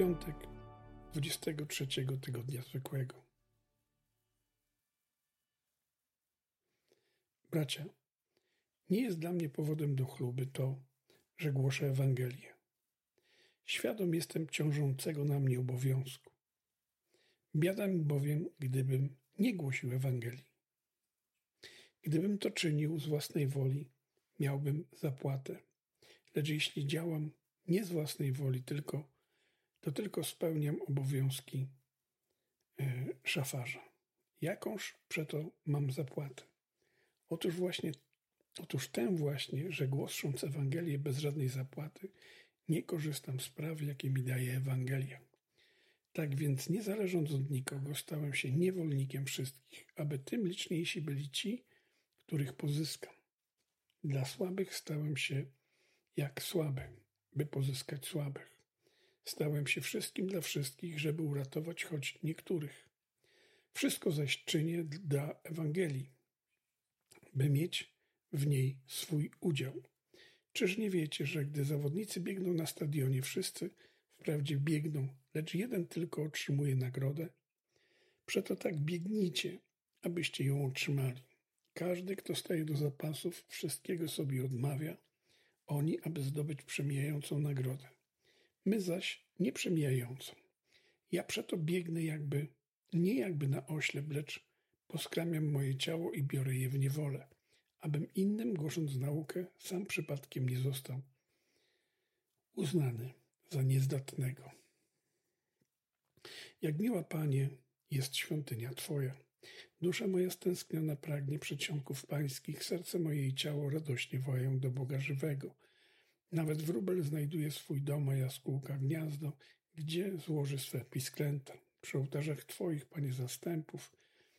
Piątek 23 tygodnia zwykłego. Bracia, nie jest dla mnie powodem do chluby to, że głoszę Ewangelię. Świadom jestem ciążącego na mnie obowiązku. Biada mi bowiem, gdybym nie głosił Ewangelii. Gdybym to czynił z własnej woli, miałbym zapłatę. Lecz jeśli działam nie z własnej woli, to tylko spełniam obowiązki szafarza. Jakąż przeto mam zapłatę? Otóż tę właśnie, że głosząc Ewangelię bez żadnej zapłaty, nie korzystam z praw, jakie mi daje Ewangelia. Tak więc, nie zależąc od nikogo, stałem się niewolnikiem wszystkich, aby tym liczniejsi byli ci, których pozyskam. Dla słabych stałem się jak słaby, by pozyskać słabych. Stałem się wszystkim dla wszystkich, żeby uratować choć niektórych. Wszystko zaś czynię dla Ewangelii, by mieć w niej swój udział. Czyż nie wiecie, że gdy zawodnicy biegną na stadionie, wszyscy wprawdzie biegną, lecz jeden tylko otrzymuje nagrodę? Przeto tak biegnijcie, abyście ją otrzymali. Każdy, kto staje do zapasów, wszystkiego sobie odmawia, oni, aby zdobyć przemijającą nagrodę. My zaś nieprzemijającą. Ja przeto biegnę nie jakby na oślep, lecz poskramiam moje ciało i biorę je w niewolę, abym innym, głosząc naukę, sam przypadkiem nie został uznany za niezdatnego. Jak miła, Panie, jest świątynia Twoja. Dusza moja stęskniona pragnie przedsionków pańskich, serce moje i ciało radośnie wołają do Boga żywego. Nawet wróbel znajduje swój dom, a jaskółka gniazdo, gdzie złoży swe pisklęta. Przy ołtarzach Twoich, Panie zastępów,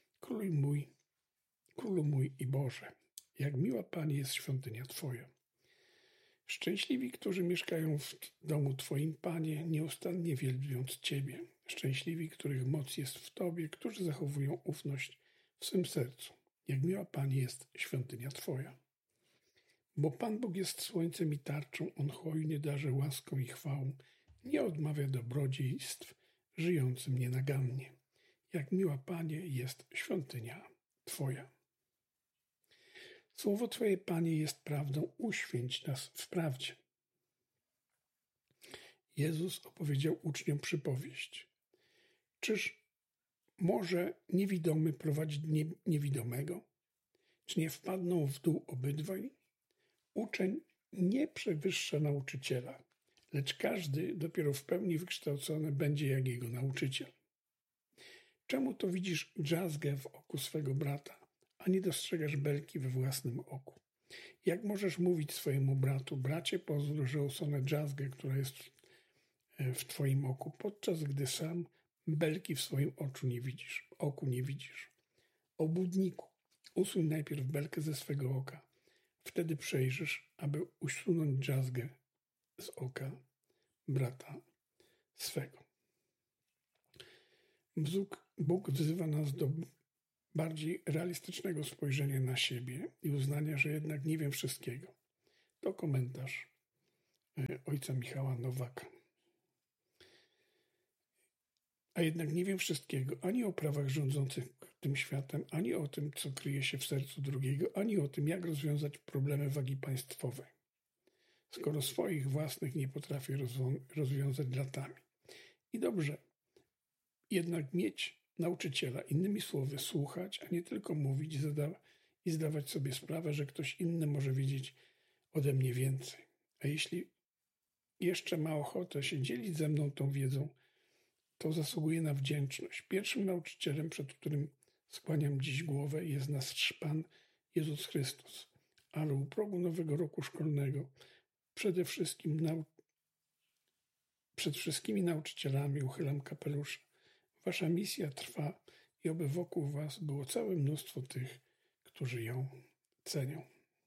Królu mój i Boże. Jak miła, Panie, jest świątynia Twoja. Szczęśliwi, którzy mieszkają w domu Twoim, Panie, nieustannie wielbiąc Ciebie. Szczęśliwi, których moc jest w Tobie, którzy zachowują ufność w swym sercu. Jak miła, Panie, jest świątynia Twoja. Bo Pan Bóg jest słońcem i tarczą, On hojnie darzy łaską i chwałą, nie odmawia dobrodziejstw żyjącym nienagannie. Jak miła, Panie, jest świątynia Twoja. Słowo Twoje, Panie, jest prawdą, uświęć nas w prawdzie. Jezus opowiedział uczniom przypowieść. Czyż może niewidomy prowadzić niewidomego? Czy nie wpadną w dół obydwaj? Uczeń nie przewyższa nauczyciela, lecz każdy dopiero w pełni wykształcony będzie jak jego nauczyciel. Czemu to widzisz drzazgę w oku swego brata, a nie dostrzegasz belki we własnym oku? Jak możesz mówić swojemu bratu, bracie, pozwól, że usunę drzazgę, która jest w twoim oku, podczas gdy sam belki w swoim oku nie widzisz? Obłudniku, usuń najpierw belkę ze swego oka, wtedy przejrzysz, aby usunąć drzazgę z oka brata swego. Bóg wzywa nas do bardziej realistycznego spojrzenia na siebie i uznania, że jednak nie wiem wszystkiego. To komentarz ojca Michała Nowaka. A jednak nie wiem wszystkiego ani o prawach rządzących tym światem, ani o tym, co kryje się w sercu drugiego, ani o tym, jak rozwiązać problemy wagi państwowej, skoro swoich własnych nie potrafię rozwiązać latami. I dobrze, jednak mieć nauczyciela, innymi słowy słuchać, a nie tylko mówić i zdawać sobie sprawę, że ktoś inny może wiedzieć ode mnie więcej. A jeśli jeszcze ma ochotę się dzielić ze mną tą wiedzą, to zasługuje na wdzięczność. Pierwszym nauczycielem, przed którym skłaniam dziś głowę, jest nasz Pan Jezus Chrystus. Ale u progu nowego roku szkolnego przed wszystkimi nauczycielami uchylam kapelusze. Wasza misja trwa i oby wokół was było całe mnóstwo tych, którzy ją cenią.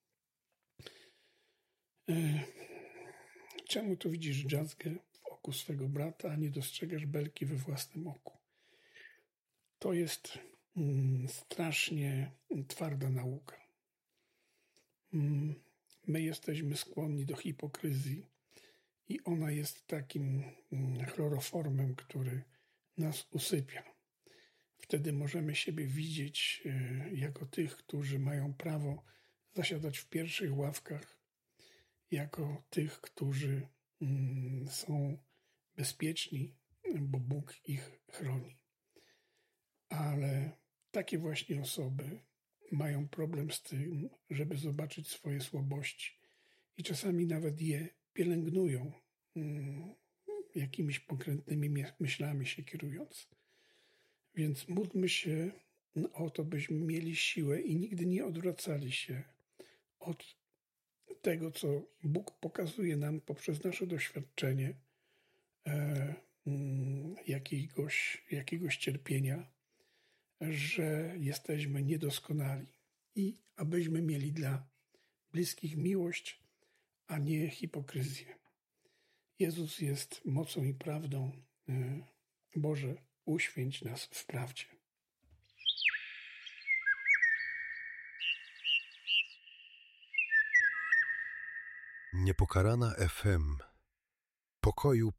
Czemu tu widzisz drzazgę w oku swego brata, a nie dostrzegasz belki we własnym oku? To jest strasznie twarda nauka. My jesteśmy skłonni do hipokryzji i ona jest takim chloroformem, który nas usypia. Wtedy możemy siebie widzieć jako tych, którzy mają prawo zasiadać w pierwszych ławkach, jako tych, którzy są bezpieczni, bo Bóg ich chroni. Ale takie właśnie osoby mają problem z tym, żeby zobaczyć swoje słabości i czasami nawet je pielęgnują, jakimiś pokrętnymi myślami się kierując. Więc módlmy się o to, byśmy mieli siłę i nigdy nie odwracali się od tego, co Bóg pokazuje nam poprzez nasze doświadczenie jakiegoś cierpienia, że jesteśmy niedoskonali i abyśmy mieli dla bliskich miłość, a nie hipokryzję. Jezus jest mocą i prawdą. Boże, uświęć nas w prawdzie. Niepokalana FM. Pokoju